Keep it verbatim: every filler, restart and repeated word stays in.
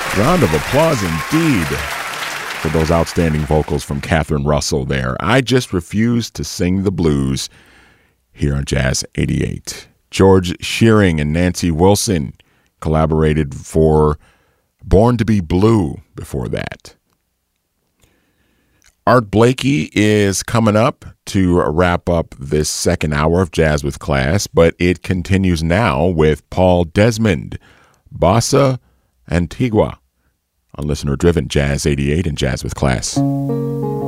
Round of applause indeed for those outstanding vocals from Catherine Russell there. I Just Refuse to Sing the Blues here on Jazz eighty-eight. George Shearing and Nancy Wilson collaborated for Born to Be Blue before that. Art Blakey is coming up to wrap up this second hour of Jazz with Class, but it continues now with Paul Desmond, Bossa Antigua, on listener-driven Jazz eighty-eight and Jazz with Class.